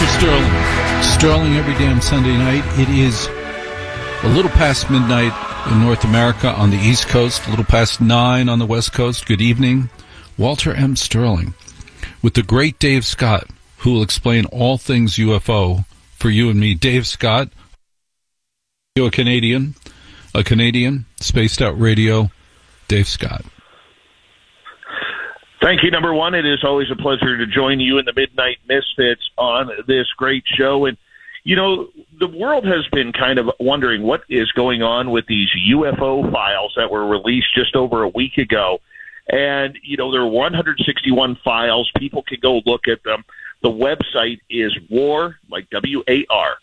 Roger Sterling. Sterling every damn Sunday night. It is a little past midnight in North America on the East Coast, a little past 9 on the West Coast. Good evening. Walter M. Sterling with the great Dave Scott, who will explain all things UFO for you and me. Dave Scott, a Canadian, Spaced Out Radio. Dave Scott. Thank you, number one. It is always a pleasure to join you in the Midnight Misfits on this great show. And, you know, the world has been kind of wondering what is going on with these UFO files that were released just over a week ago. And, you know, there are 161 files. People can go look at them. The website is war, like W-A-R,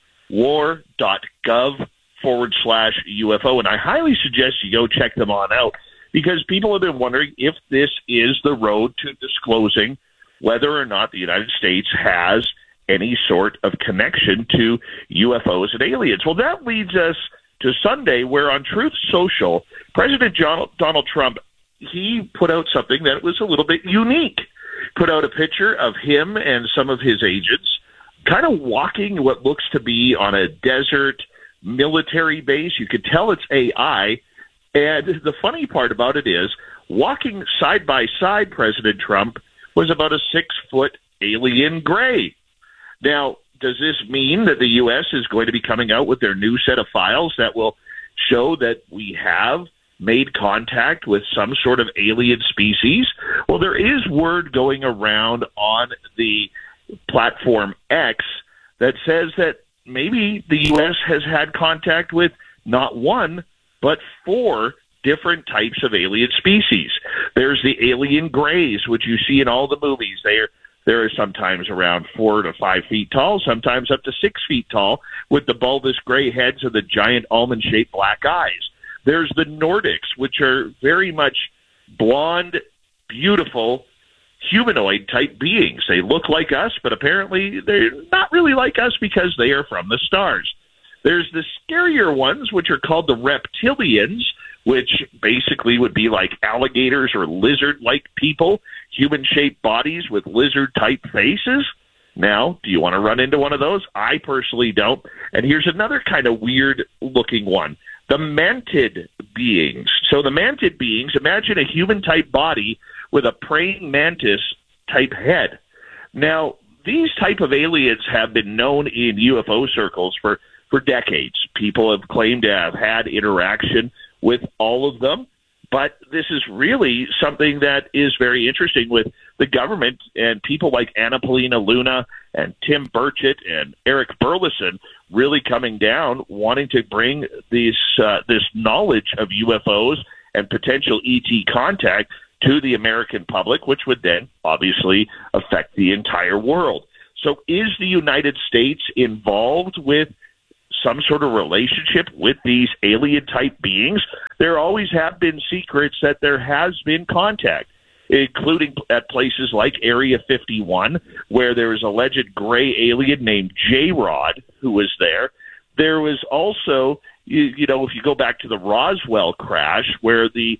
war.gov/UFO. And I highly suggest you go check them on out, because people have been wondering if this is the road to disclosing whether or not the United States has any sort of connection to UFOs and aliens. Well, that leads us to Sunday, where on Truth Social, President Donald Trump, he put out something that was a little bit unique. Put out a picture of him and some of his agents kind of walking what looks to be on a desert military base. You could tell it's AI. And the funny part about it is, walking side by side, President Trump was about a 6-foot alien gray. Now, does this mean that the U.S. is going to be coming out with their new set of files that will show that we have made contact with some sort of alien species? Well, there is word going around on the platform X that says that maybe the U.S. has had contact with not one, but 4 different types of alien species. There's the alien grays, which you see in all the movies. They're sometimes around 4 to 5 feet tall, sometimes up to 6 feet tall, with the bulbous gray heads and the giant almond-shaped black eyes. There's the Nordics, which are very much blonde, beautiful, humanoid-type beings. They look like us, but apparently they're not really like us because they are from the stars. There's the scarier ones, which are called the reptilians, which basically would be like alligators or lizard-like people, human-shaped bodies with lizard-type faces. Now, do you want to run into one of those? I personally don't. And here's another kind of weird-looking one, the mantid beings. So the mantid beings, imagine a human-type body with a praying mantis-type head. Now, these type of aliens have been known in UFO circles for decades. People have claimed to have had interaction with all of them, but this is really something that is very interesting with the government and people like Anna Paulina Luna and Tim Burchett and Eric Burleson really coming down, wanting to bring this knowledge of UFOs and potential ET contact to the American public, which would then obviously affect the entire world. So is the United States involved with some sort of relationship with these alien-type beings? There always have been secrets that there has been contact, including at places like Area 51, where there was alleged gray alien named J-Rod who was there. There was also, you know, if you go back to the Roswell crash, where the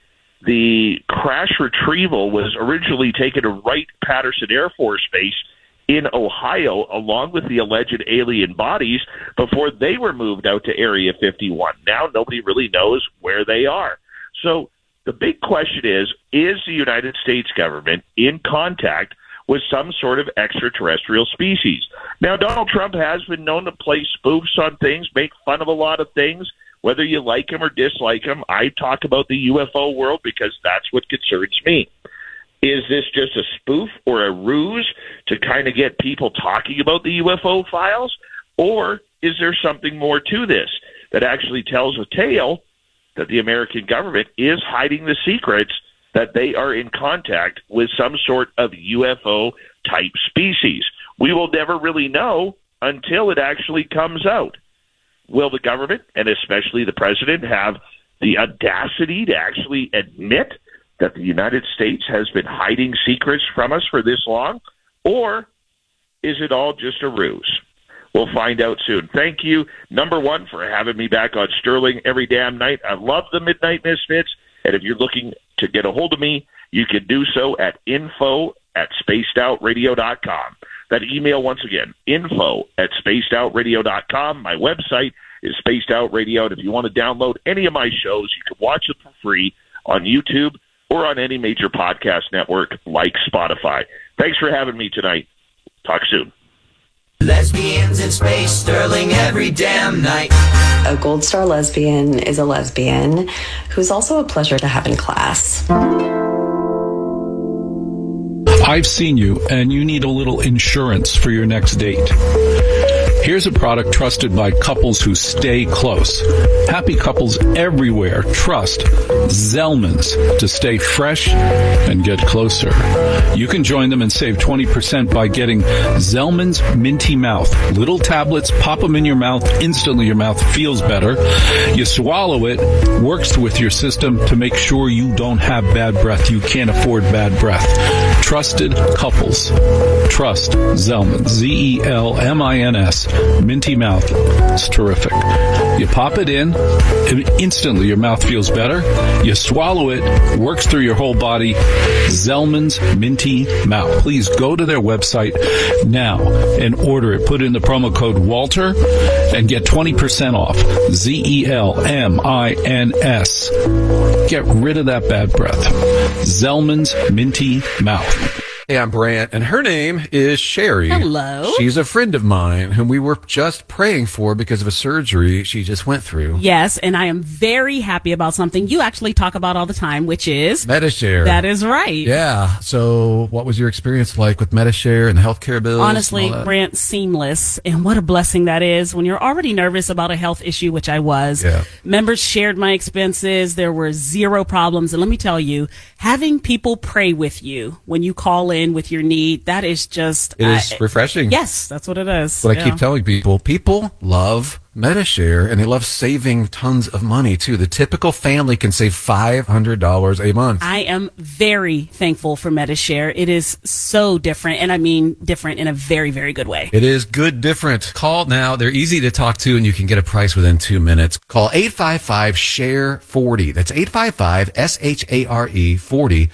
crash retrieval was originally taken to Wright-Patterson Air Force Base in Ohio, along with the alleged alien bodies, before they were moved out to Area 51. Now nobody really knows where they are. So the big question is the United States government in contact with some sort of extraterrestrial species? Now, Donald Trump has been known to play spoofs on things, make fun of a lot of things, whether you like him or dislike him. I talk about the UFO world because that's what concerns me. Is this just a spoof or a ruse to kind of get people talking about the UFO files? Or is there something more to this that actually tells a tale that the American government is hiding the secrets that they are in contact with some sort of UFO-type species? We will never really know until it actually comes out. Will the government, and especially the president, have the audacity to actually admit that the United States has been hiding secrets from us for this long? Or is it all just a ruse? We'll find out soon. Thank you, number one, for having me back on Sterling every damn night. I love the Midnight Misfits, and if you're looking to get a hold of me, you can do so at info@spacedoutradio.com. That email, once again, info@spacedoutradio.com. My website is Spaced Out Radio, and if you want to download any of my shows, you can watch them for free on YouTube or on any major podcast network like Spotify. Thanks for having me tonight. Talk soon. Lesbians in space, Sterling every damn night. A Gold Star lesbian is a lesbian who's also a pleasure to have in class. I've seen you, and you need a little insurance for your next date. Here's a product trusted by couples who stay close. Happy couples everywhere trust Zellman's to stay fresh and get closer. You can join them and save 20% by getting Zellman's Minty Mouth. Little tablets, pop them in your mouth. Instantly your mouth feels better. You swallow it, works with your system to make sure you don't have bad breath. You can't afford bad breath. Trusted couples trust Zellman's. Zellmins. Minty Mouth. It's terrific. You pop it in, and instantly your mouth feels better. You swallow it, works through your whole body. Zellman's Minty Mouth. Please go to their website now and order it. Put in the promo code Walter and get 20% off. Zellmins. Get rid of that bad breath. Zellman's Minty Mouth. Hey, I'm Brant, and her name is Sherry. Hello. She's a friend of mine whom we were just praying for because of a surgery she just went through. Yes, and I am very happy about something you actually talk about all the time, which is Medi-Share. That is right. Yeah. So what was your experience like with Medi-Share and the healthcare bills? Honestly, Brant, seamless. And what a blessing that is when you're already nervous about a health issue, which I was. Yeah. Members shared my expenses. There were zero problems. And let me tell you, having people pray with you when you call in with your need, that is just... It is refreshing. Yes, that's what it is. But I keep telling people love Medi-Share, and they love saving tons of money, too. The typical family can save $500 a month. I am very thankful for Medi-Share. It is so different, and I mean different in a very, very good way. It is good different. Call now. They're easy to talk to, and you can get a price within 2 minutes. Call 855-SHARE-40. That's 855-SHARE-40.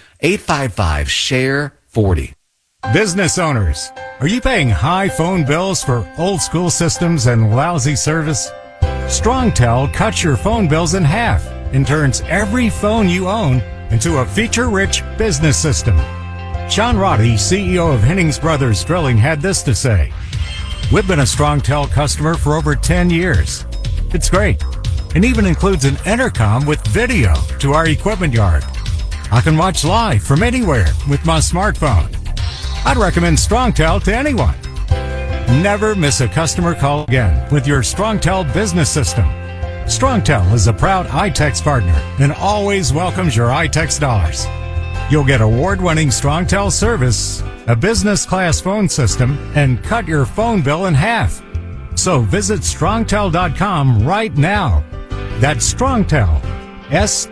855-SHARE-40. Business owners, are you paying high phone bills for old school systems and lousy service? StrongTel cuts your phone bills in half and turns every phone you own into a feature-rich business system. Sean Roddy, CEO of Hennings Brothers Drilling, had this to say: "We've been a StrongTel customer for over 10 years. It's great, and even includes an intercom with video to our equipment yard. I can watch live from anywhere with my smartphone. I'd recommend StrongTel to anyone. Never miss a customer call again with your StrongTel business system. StrongTel is a proud iTex partner and always welcomes your iTex dollars. You'll get award-winning StrongTel service, a business-class phone system, and cut your phone bill in half. So visit StrongTel.com right now. That's StrongTel.